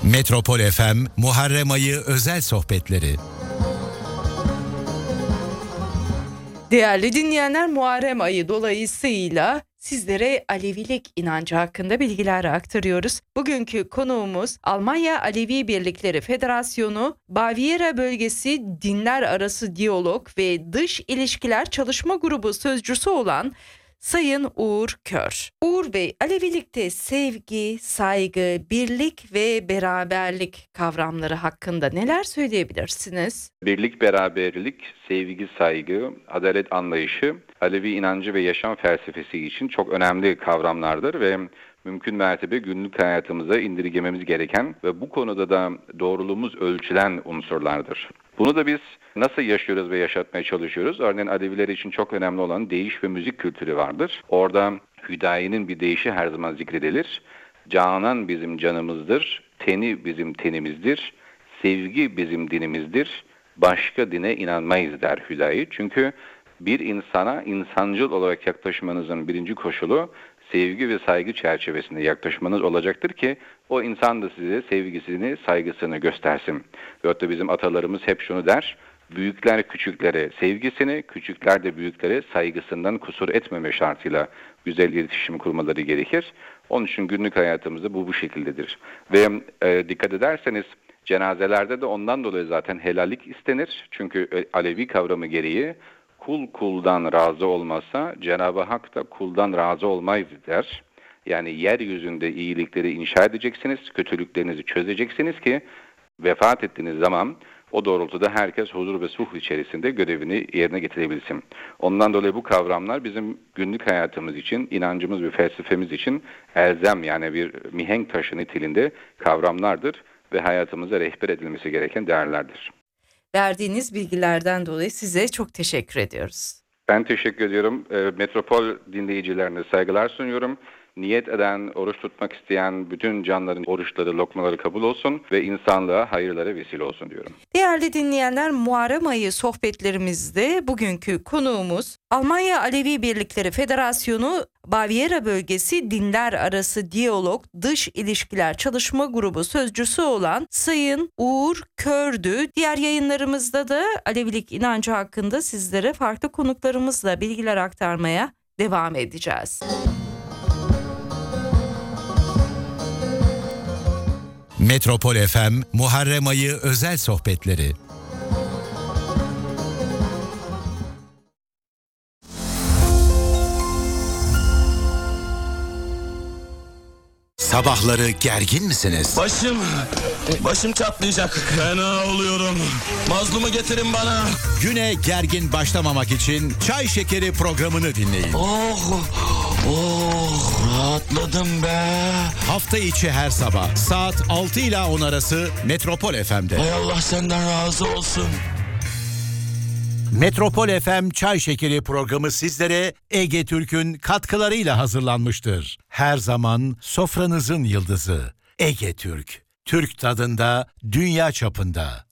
Metropol FM Muharrem Ayı özel sohbetleri. Değerli dinleyenler, Muharrem Ayı dolayısıyla sizlere Alevilik inancı hakkında bilgiler aktarıyoruz. Bugünkü konuğumuz Almanya Alevi Birlikleri Federasyonu Baviera Bölgesi Dinler Arası Diyalog ve Dış İlişkiler Çalışma Grubu sözcüsü olan Sayın Uğur Kör. Uğur Bey, Alevilikte sevgi, saygı, birlik ve beraberlik kavramları hakkında neler söyleyebilirsiniz? Birlik, beraberlik, sevgi, saygı, adalet anlayışı Alevi inancı ve yaşam felsefesi için çok önemli kavramlardır ve mümkün mertebe günlük hayatımıza indirgememiz gereken ve bu konuda da doğruluğumuz ölçülen unsurlardır. Bunu da biz nasıl yaşıyoruz ve yaşatmaya çalışıyoruz? Örneğin Aleviler için çok önemli olan deyiş ve müzik kültürü vardır. Orada Hüdayi'nin bir deyişi her zaman zikredilir. Canan bizim canımızdır, teni bizim tenimizdir, sevgi bizim dinimizdir, başka dine inanmayız der Hüdayi. Çünkü bir insana insancıl olarak yaklaşmanızın birinci koşulu sevgi ve saygı çerçevesinde yaklaşmanız olacaktır ki o insan da size sevgisini, saygısını göstersin. Veyahut da bizim atalarımız hep şunu der: büyükler küçüklere sevgisini, küçükler de büyüklere saygısından kusur etmeme şartıyla güzel iletişim kurmaları gerekir. Onun için günlük hayatımızda bu şekildedir. Ve dikkat ederseniz cenazelerde de ondan dolayı zaten helallik istenir. Çünkü Alevi kavramı gereği kul kuldan razı olmazsa Cenab-ı Hak da kuldan razı olmayız der. Yani yeryüzünde iyilikleri inşa edeceksiniz, kötülüklerinizi çözeceksiniz ki vefat ettiğiniz zaman o doğrultuda herkes huzur ve sulh içerisinde görevini yerine getirebilsin. Ondan dolayı bu kavramlar bizim günlük hayatımız için, inancımız ve felsefemiz için elzem, yani bir mihenk taşı niteliğinde kavramlardır ve hayatımıza rehber edilmesi gereken değerlerdir. Verdiğiniz bilgilerden dolayı size çok teşekkür ediyoruz. Ben teşekkür ediyorum. Metropol dinleyicilerine saygılar sunuyorum. Niyet eden, oruç tutmak isteyen bütün canların oruçları, lokmaları kabul olsun ve insanlığa hayırlara vesile olsun diyorum. Değerli dinleyenler, Muharrem Ayı sohbetlerimizde bugünkü konuğumuz Almanya Alevi Birlikleri Federasyonu Baviera Bölgesi Dinler Arası Diyalog Dış İlişkiler Çalışma Grubu sözcüsü olan Sayın Uğur Kör'dü. Diğer yayınlarımızda da Alevilik inancı hakkında sizlere farklı konuklarımızla bilgiler aktarmaya devam edeceğiz. Metropol FM Muharrem Ayı özel sohbetleri. Sabahları gergin misiniz? Başım çatlayacak. Fena oluyorum. Mazlumu getirin bana. Güne gergin başlamamak için Çay Şekeri programını dinleyin. Rahatladım be. Hafta içi her sabah saat 6 ila 10 arası Metropol FM'de. Hay Allah senden razı olsun. Metropol FM Çay Şekeri programı sizlere Ege Türk'ün katkılarıyla hazırlanmıştır. Her zaman sofranızın yıldızı Ege Türk. Türk tadında, dünya çapında.